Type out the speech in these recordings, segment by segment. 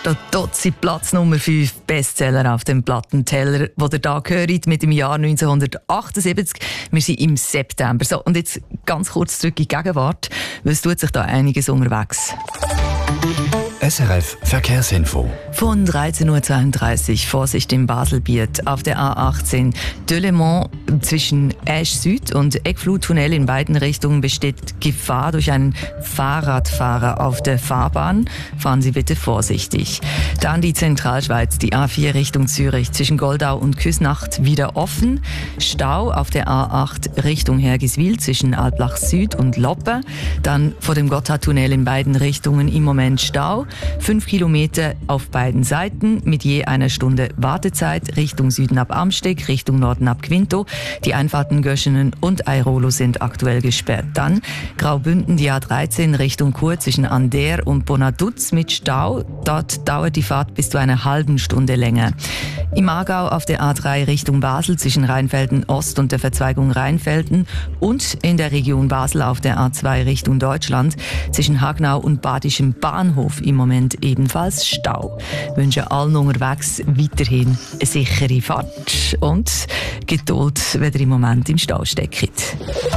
Dort sind Platz Nummer 5 Bestseller auf dem Plattenteller, wo ihr da hört mit dem Jahr 1978. Wir sind im September. So, und jetzt ganz kurz zurück in die Gegenwart, weil es tut sich da einiges unterwegs. SRF Verkehrsinfo. Von 13.32 Uhr Vorsicht im Baselbiet auf der A18 Delemont zwischen Esch Süd und Eckfluttunnel in beiden Richtungen besteht Gefahr durch einen Fahrradfahrer auf der Fahrbahn. Fahren Sie bitte vorsichtig. Dann die Zentralschweiz, die A4 Richtung Zürich zwischen Goldau und Küsnacht wieder offen. Stau auf der A8 Richtung Hergiswil zwischen Alblach Süd und Loppe. Dann vor dem Gotthardtunnel in beiden Richtungen im Moment Stau. 5 Kilometer auf beiden Seiten mit je einer Stunde Wartezeit. Richtung Süden ab Amsteg, Richtung Norden ab Quinto. Die Einfahrten Göschenen und Airolo sind aktuell gesperrt. Dann Graubünden, die A13 Richtung Chur zwischen Ander und Bonaduz mit Stau. Dort dauert die Fahrt bis zu einer halben Stunde länger. Im Aargau auf der A3 Richtung Basel zwischen Rheinfelden Ost und der Verzweigung Rheinfelden und in der Region Basel auf der A2 Richtung Deutschland zwischen Hagnau und Badischem Bahnhof im Moment ebenfalls Stau. Ich wünsche allen unterwegs weiterhin eine sichere Fahrt und Geduld, wenn ihr im Moment im Stau steckt.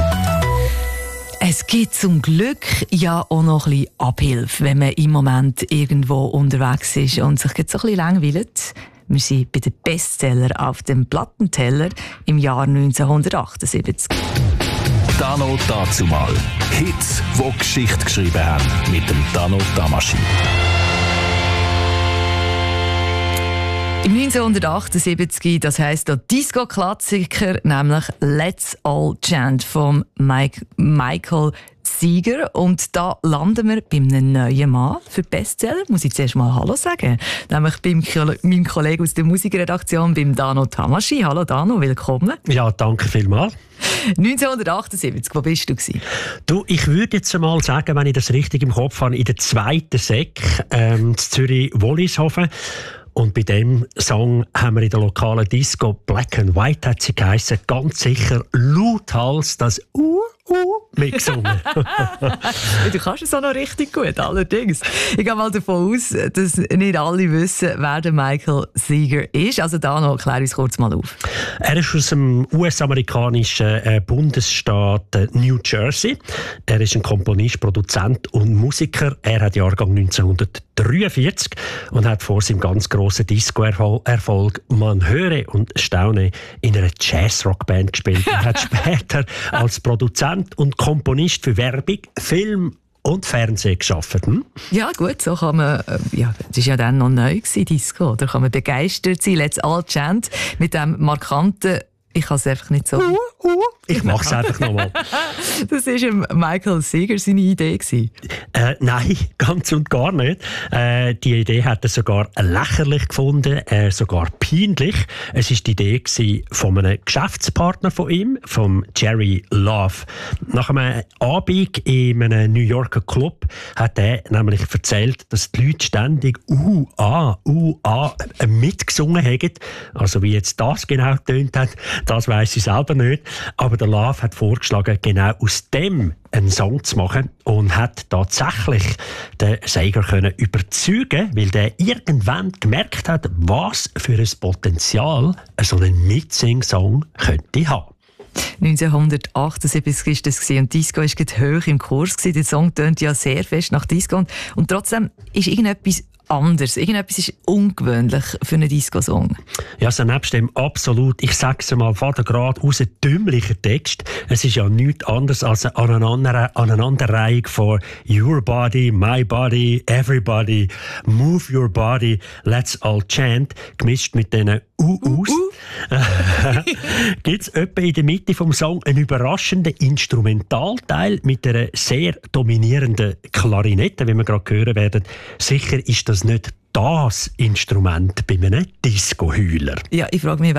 Es gibt zum Glück ja auch noch ein bisschen Abhilfe, wenn man im Moment irgendwo unterwegs ist und sich jetzt so ein bisschen langweilt. Wir sind bei den Bestseller auf dem Plattenteller im Jahr 1978. Dano dazumal. Hits, die Geschichte geschrieben haben. Mit dem Dano Tamasi. Im 1978, das heisst der Disco-Klassiker, nämlich Let's All Chant von Michael Seeger. Und da landen wir bei einem neuen Mann für Bestseller. Muss ich zuerst mal Hallo sagen. Nämlich bei meinem Kollegen aus der Musikredaktion, beim Dano Tamasi. Hallo Dano, willkommen. Ja, danke vielmals. 1978, wo bist du gewesen? Du, ich würde jetzt mal sagen, wenn ich das richtig im Kopf habe, in der zweiten Sek, in Zürich-Wollishofen. Und bei dem Song haben wir in der lokalen Disco Black and White, hat sie geheissen, ganz sicher lauthals das mitgesungen. Du kannst es auch noch richtig gut, allerdings. Ich gehe mal davon aus, dass nicht alle wissen, wer der Michael Seeger ist. Also da noch, klär uns kurz mal auf. Er ist aus dem US-amerikanischen Bundesstaat New Jersey. Er ist ein Komponist, Produzent und Musiker. Er hat Jahrgang 1943 und hat vor seinem ganz grossen Disco-Erfolg «Man höre und staune» in einer Jazz-Rock-Band gespielt. Er hat später als Produzent und Komponist für Werbung, Film und Fernsehen gearbeitet. Ja gut, so kann man, das war ja dann noch neu gewesen, Disco, da kann man begeistert sein. Let's All Chant mit dem markanten, ich kann es einfach nicht so... Ich mache es einfach nochmal. Das war Michael Seeger seine Idee gewesen? Nein, ganz und gar nicht. Die Idee hat er sogar lächerlich gefunden, sogar peinlich. Es war die Idee von einem Geschäftspartner von ihm, von Jerry Love. Nach einem Abend in einem New Yorker Club hat er nämlich erzählt, dass die Leute ständig mitgesungen haben. Also wie jetzt das genau tönt hat, das weiss ich selber nicht. Aber der Love hat vorgeschlagen, genau aus dem einen Song zu machen und hat tatsächlich den Seeger können überzeugen, weil der irgendwann gemerkt hat, was für ein Potenzial so ein Mitsing-Song könnte haben. 1978 war das und Disco war hoch im Kurs. Der Song tönt ja sehr fest nach Disco und trotzdem ist irgendetwas anders. Irgendetwas ist ungewöhnlich für einen Disco-Song. Ja, also nebst dem absolut, ich sage es mal, gerade aus einem dümmlichen Text. Es ist ja nichts anderes als eine Aneinanderreihung von Your Body, My Body, Everybody, Move Your Body, Let's All Chant, gemischt mit diesen U's. Gibt es etwa in der Mitte vom Song einen überraschenden Instrumentalteil mit einer sehr dominierenden Klarinette, wie wir gerade hören werden. Sicher ist das nicht das Instrument bei einem Disco-Heuler. Ja, ich frage mich, wer auf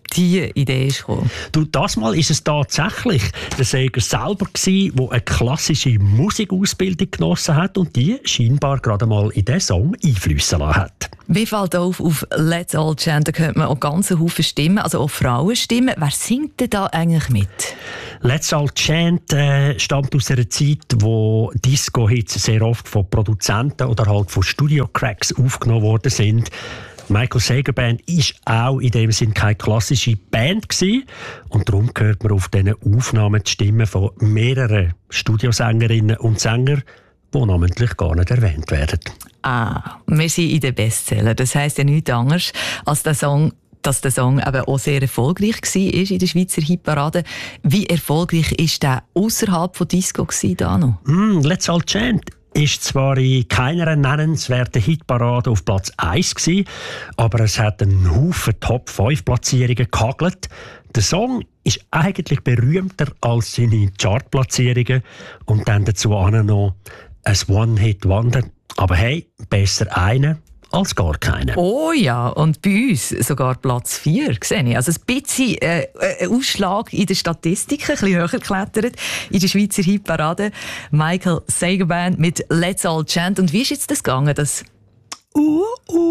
diese Idee ist gekommen? Du, das Mal ist es tatsächlich der Sager selber gewesen, der eine klassische Musikausbildung genossen hat und die scheinbar gerade mal in diesen Song einfliessen lassen hat. Wie fällt auf Let's All Chant, da hört man auch ganze Haufen Stimmen, also auch Frauenstimmen. Wer singt denn da eigentlich mit? Let's All Chant stammt aus einer Zeit, wo Disco-Hits sehr oft von Produzenten oder halt von Studio-Cracks aufgenommen worden sind. Michael Sager Band war auch in dem Sinn keine klassische Band gewesen. Und darum hört man auf diesen Aufnahmen die Stimmen von mehreren Studiosängerinnen und Sängern, die namentlich gar nicht erwähnt werden. Wir sind in den Bestseller. Das heisst ja nichts anderes, als dass der Song eben auch sehr erfolgreich war in der Schweizer Hitparade. Wie erfolgreich war der außerhalb von Disco Dano? Let's All Chant ist zwar in keiner nennenswerten Hitparade auf Platz 1 gewesen, aber es hat einen Haufen Top-5-Platzierungen gehagelt. Der Song ist eigentlich berühmter als seine Chartplatzierungen und dann dazu auch noch ein One-Hit-Wonder. Aber hey, besser einen als gar keinen. Oh ja, und bei uns sogar Platz 4, sehe ich. Also ein bisschen Ausschlag in den Statistiken, ein bisschen höher geklettert in der Schweizer Hitparade. Michael Sager Band mit Let's All Chant. Und wie ist jetzt das gegangen? Das